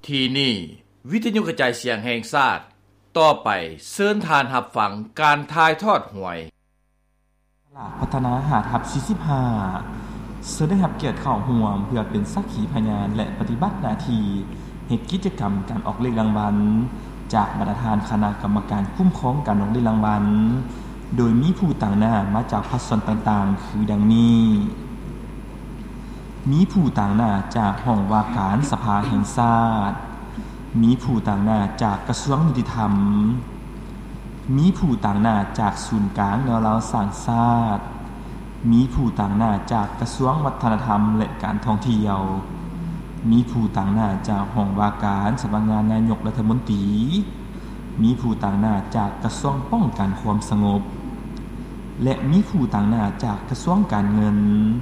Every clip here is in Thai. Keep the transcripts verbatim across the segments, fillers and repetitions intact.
ที่นี่วิทยุกระจายเสียงแห่งชาติต่อไปเชิญทานรับฟังการถ่ายทอดหวยพัฒนาหาทับสี่สิบห้าเสได้รับเกียรติเข้าร่วมเพื่อเป็นสักขีพยานและปฏิบัติหน้าที่เฮ็ดกิจกรรมการออกเลขรางวัลจากบรรดาคณะกรรมการคุ้มครองการออกเลขรางวัลโดยมีผู้ต่างหน้ามาจากภาคส่วนต่างๆคือดังนี้มีผู้ต่างหน้าจากห้องว่าการสภาแห่งชาติมีผู้ต่างหน้าจากกระทรวงยุติธรรมมีผู้ต่างหน้าจากศูนย์กลางแนวเราสร้างชาติมีผู้ต่างหน้าจากกระทรวงวัฒนธรรมและการท่องเที่ยวมีผู้ต่างหน้าจากห้องว่าการสำนักงานนายกรัฐมนตรีมีผู้ต่างหน้าจากกระทรวงป้องกันความสงบและมีผู้ต่างหน้าจากกระทรวงการเงิน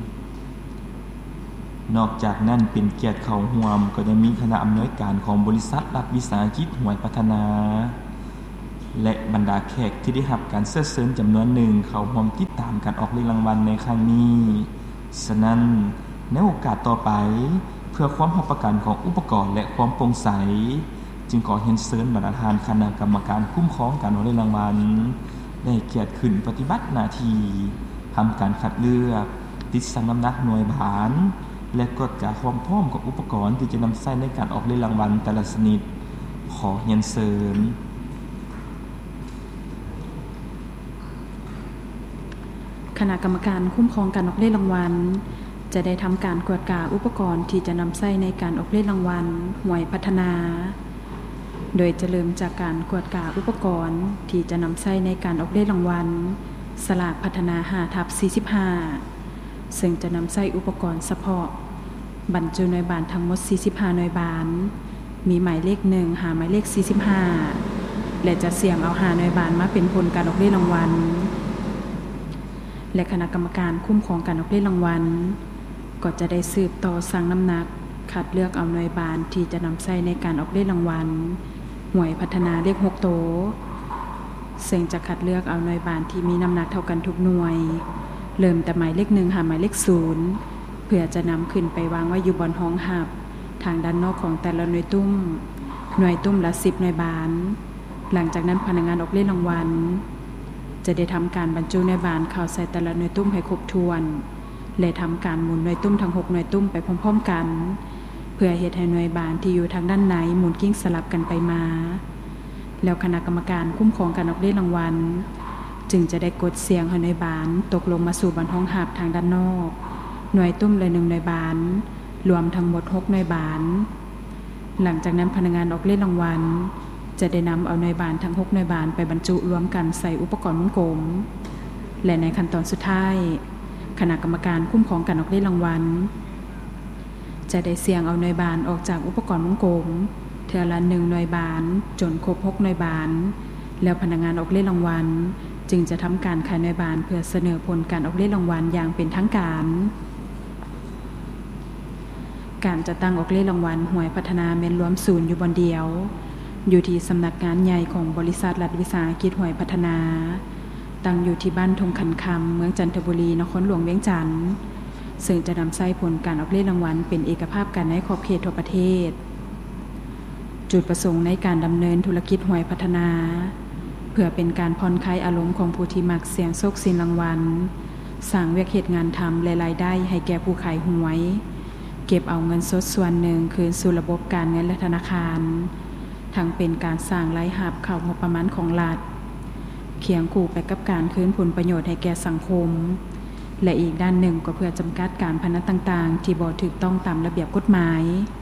นอกจากนั้นเป็นเกียรติเข้าร่วมก็ยังมีคณะอำนวยการของบริษัทรัฐวิสาหกิจหวยพัฒนาและบรรดาแขกที่ได้รับการเชิญเชิญจำนวนหนึ่งเข้าร่วมติดตามการออกเลขรางวัลในครั้งนี้ฉะนั้นในโอกาสต่อไปเพื่อความรับประกันของอุปกรณ์และความโปร่งใสจึงขอเรียนเชิญบรรดาคณะกรรมการคุ้มครองการออกเลขรางวัลได้เกียรติขึ้นปฏิบัติหน้าที่ทำการคัดเลือกติดสังน้ำหนักหน่วยบานและกฎกาความพร้อมของอุปกรณ์ที่จะนำใช้ในการออกเลขรางวัลแต่ละชนิดขอเรียนเชิญคณะกรรมการคุ้มครองการออกเลขรางวัลจะได้ทำการกวดกาอุปกรณ์ที่จะนำใช้ในการออกเลขรางวัลหวยพัฒนาโดยจะเริ่มจากการกวดกาอุปกรณ์ที่จะนำใช้ในการออกเลขรางวัลสลากพัฒนาห้าทับสี่สิบห้าซึ่งจะนำใช้อุปกรณ์เฉพาะบรรจุหน่วยบานทั้งหมดสี่สิบห้าหน่วยบานมีหมายเลขหนึ่งหาหมายเลขสี่สิบห้าและจะเสี่ยงเอาหาหน่วยบานมาเป็นผลการออกเลขรางวัลและคณะกรรมการคุ้มครองการออกเลขรางวัลก็จะได้สืบต่อสั่งน้ำหนักคัดเลือกเอาหน่วยบานที่จะนำใช้ในการออกเลขรางวัลหวยพัฒนาเลขหกโตซึ่งจะคัดเลือกเอาหน่วยบานที่มีน้ำหนักเท่ากันทุกหน่วยเริ่มแต่หมายเลขหนึ่งหาหมายเลขศูนย์เพื่อจะนำขึ้นไปวางไว้อยู่บนห้องหับทางด้านนอกของแต่ละหน่วยตุ้มหน่วยตุ้มละสิบหน่วยบานหลังจากนั้นพนักงานออกเลขรางวัลจะได้ทำการบรรจุหน่วยบานเข้าใส่แต่ละหน่วยตุ้มให้ครบถ้วนและทำการหมุนหน่วยตุ้มทั้งหกหน่วยตุ้มไปพร้อมๆกันเพื่อเฮ็ดให้หน่วยบานที่อยู่ทางด้านในหมุนกิ้งสลับกันไปมาแล้วคณะกรรมการคุ้มครองการออกเลขรางวัลจึงจะได้กดเสียงให้หน่วยบานตกลงมาสู่บนห้องหับทางด้านนอกหน่วยตุ้มละหนึ่งหน่วยบานรวมทั้งหมดหกหน่วยบานหลังจากนั้นพนักงานออกเลขรางวัลจะได้นำเอาหน่วยบานทั้งหกหน่วยบานไปบรรจุรวมกันใส่อุปกรณ์วงกลมและในขั้นตอนสุดท้ายคณะกรรมการคุ้มครองการออกเลขรางวัลจะได้เสี่ยงเอาหน่วยบานออกจากอุปกรณ์วงกลมเทื่อละหนึ่งหน่วยบานจนครบหกหน่วยบานแล้วพนักงานออกเลขรางวัลจึงจะทำการขายหน่วยบานเพื่อเสนอผลการออกเลขรางวัลอย่างเป็นทางการการจะตั้งออกเลขรางวัลหวยพัฒนาแม่นรวมศูนย์อยู่บนเดียวอยู่ที่สำนักงานใหญ่ของบริษัทรัฐวิสาหกิจหวยพัฒนาตั้งอยู่ที่บ้านทงขันคำเมืองจันทบุรีนครหลวงเวียงจันทน์ซึ่งจะนำใช้ผลการออกเลขรางวัลเป็นเอกภาพกันในขอบเขตทั่วประเทศจุดประสงค์ในการดำเนินธุรกิจหวยพัฒนาเพื่อเป็นการผ่อนคลายอารมณ์ของผู้ที่มักเสี่ยงโชคสินรางวัลสร้างเวียกเหตุงานทำและรายได้ให้แก่ผู้ขายหวยเก็บเอาเงินสดส่วนหนึ่งคืนสู่ระบบการเงินและธนาคารทั้งเป็นการสร้างรายรับเข้างบประมาณของรัฐเคียงคู่ไปกับการคืนผลประโยชน์ให้แก่สังคมและอีกด้านหนึ่งก็เพื่อจำกัดการพนันต่างๆที่บ่ถูกต้องตามระเบียบกฎหมาย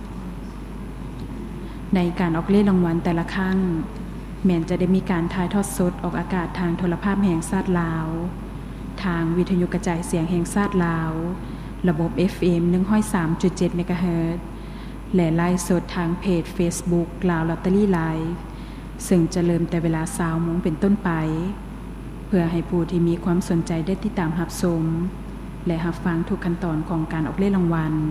ในการออกเลขรางวัลแต่ละครั้งแม้นจะได้มีการถ่ายทอดสดออกอากาศทางโทรภาพแห่งชาติลาวทางวิทยุกระจายเสียงแห่งชาติลาวระบบ เอฟ เอ็ม หนึ่งร้อยสามจุดเจ็ด เมกะเฮิรตซ์และไลฟ์สดทางเพจ Facebook ลาวลอตเตอรี่ไลฟ์ซึ่งจะเริ่มแต่เวลา ยี่สิบ โมงเป็นต้นไปเพื่อให้ผู้ที่มีความสนใจได้ติดตามรับชมและรับฟังทุกขั้นตอนของการออกเลขรางวัล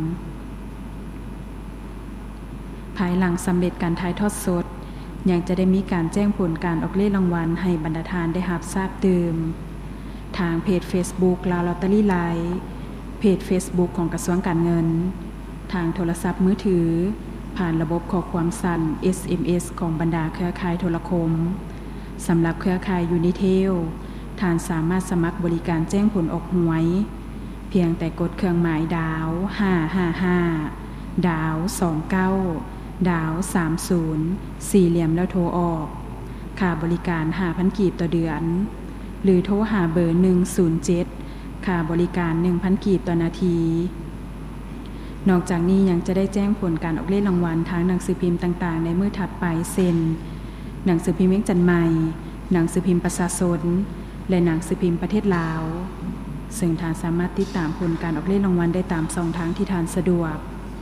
ภายหลังสำเร็จการถ่ายทอดสดยังจะได้มีการแจ้งผลการออกเลขรางวัลให้บรรดาทานได้รับทราบตื่มทางเพจ Facebook ลาวลอตเตอรี่ไลฟ์เพจ Facebook ของกระทรวงการเงินทางโทรศัพท์มือถือผ่านระบบข้อความสั้น เอส เอ็ม เอส ของบรรดาเครือข่ายโทรคมสำหรับเครือข่ายยูนิเทลท่านสามารถสมัครบริการแจ้งผลออกหวยเพียงแต่กดเครื่องหมายดาวห้าห้าห้าดาวสองเก้าดาวสามสิบสี่เหลี่ยมแล้วโทรออกค่าบริการ ห้าพัน กีบต่อเดือนหรือโทรหาเบอร์หนึ่งศูนย์เจ็ดค่าบริการ หนึ่งพัน กีบต่อนาทีนอกจากนี้ยังจะได้แจ้งผลการออกเลขรางวัลทางหนังสือพิมพ์ต่างๆในมื้อถัดไปเช่นหนังสือพิมพ์เวียงจันทน์ใหม่หนังสือพิมพ์ประชาชนและหนังสือพิมพ์ประเทศลาวซึ่งท่านสามารถติดตามผลการออกเลขรางวัลได้ตามช่องทางที่ท่านสะดวก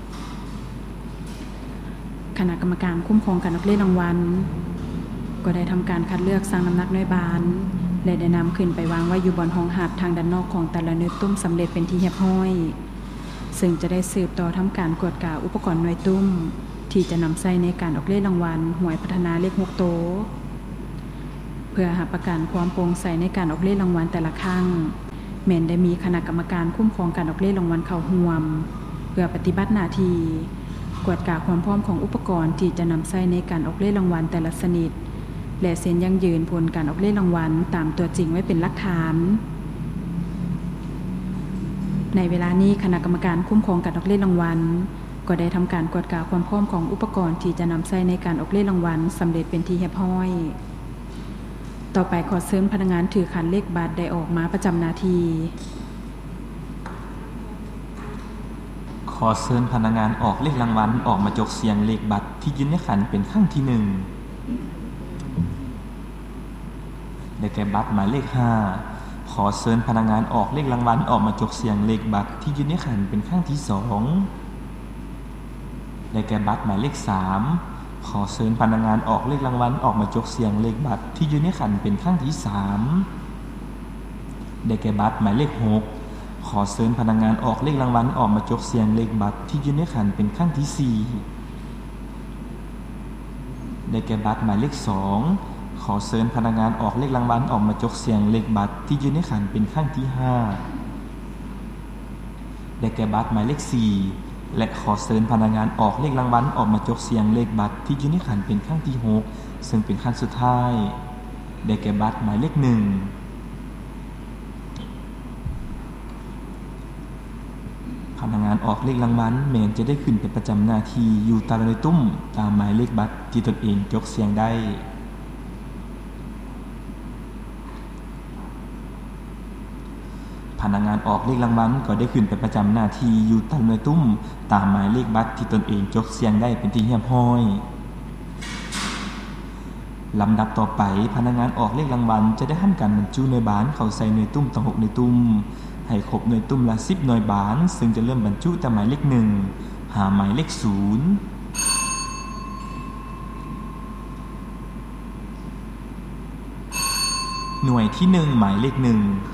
คณะกรรมการคุ้มครองการออกเลขรางวัลก็ได้ทำการคัดเลือกสร้างน้ำหนักน้อยบานและได้นำขึ้นไปวางไว้อยู่บนห้องหับทางด้านนอกของแต่ละเนื้อตุ้มสำเร็จเป็นที่เรียบร้อยซึ่งจะได้สืบต่อทำการกวดกาอุปกรณ์หน่วยตุ้มที่จะนำใช้ในการออกเลขรางวัลหวยพัฒนาเลขหกโตเพื่อหาประกันความโปร่งใสในการออกเลขรางวัลแต่ละครั้งแม้นได้มีคณะกรรมการคุ้มครองการออกเลขรางวัลเข้าร่วมเพื่อปฏิบัติหน้าที่กวดกาความพร้อมของอุปกรณ์ที่จะนำใช้ในการออกเลขรางวัลแต่ละชนิดและเซ็นยั่งยืนผลการออกเลขรางวัลตามตัวจริงไว้เป็นหลักฐานในเวลานี้คณะกรรมการคุ้มครองการออกเลขรางวัลก็ได้ทำการกวดกาความพร้อมของอุปกรณ์ที่จะนำใช้ในการออกเลขรางวัลสำเร็จเป็นที่เรียบร้อยต่อไปขอเชิญพนักงานถือขันเลขบัตรได้ออกมาประจำหน้าที่ขอเชิญพนักงานออกเลขรางวัลออกมาจกเสียงเลขบัตรที่อยู่ในขันเป็นครั้งที่หนึ่งได้แก่บัตรหมายเลขห้าขอเชิญพนักงานออกเลขรางวัลออกมาจกเสียงเลขบัตรที่อยู่ในขันเป็นครั้งที่สองได้แก่บัตรหมายเลขสามขอเชิญพนักงานออกเลขรางวัลออกมาจกเสียงเลขบัตรที่อยู่ในขันเป็นครั้งที่สามได้แก่บัตรหมายเลขหกขอเชิญพนักงานออกเลขรางวัลออกมาจกเสียงเลขบัตรที่อยู่ในขันเป็นครั้งที่สี่ได้แก่บัตรหมายเลขสองขอเชิญพนักงานออกเลขรางวัลออกมาจกเสียงเลขบัตรที่อยู่ในขันเป็นครั้งที่ห้าได้แก่บัตรหมายเลขสี่และขอเชิญพนักงานออกเลขรางวัลออกมาจกเสียงเลขบัตรที่อยู่ในขันเป็นครั้งที่หกซึ่งเป็นครั้งสุดท้ายได้แก่บัตรหมายเลขหนึ่งพนักงานออกเลขรางวัลแม้นจะได้ขึ้นเป็นประจำหน้าที่อยู่ตามในตุ้มตามหมายเลขบัตรที่ตนเองจกเสียงได้พนักงานออกเลขรางวัลก็ได้ขึ้นไปประจำหน้าที่อยู่ตามในตุ้มตามหมายเลขบัตรที่ตนเองจกเสียงได้เป็นที่เรียบร้อยลำดับต่อไปพนักงานออกเลขรางวัลจะได้ทำการบรรจุหน่วยบานเข้าใส่หน่วยตุ้มทั้งหกหน่วยตุ้มให้ครบหน่วยตุ้มละสิบหน่วยบานซึ่งจะเริ่มบรรจุจากหมายเลขหนึ่งหาหมายเลขศูนย์หน่วยที่หนึ่งหมายเลขหนึ่ง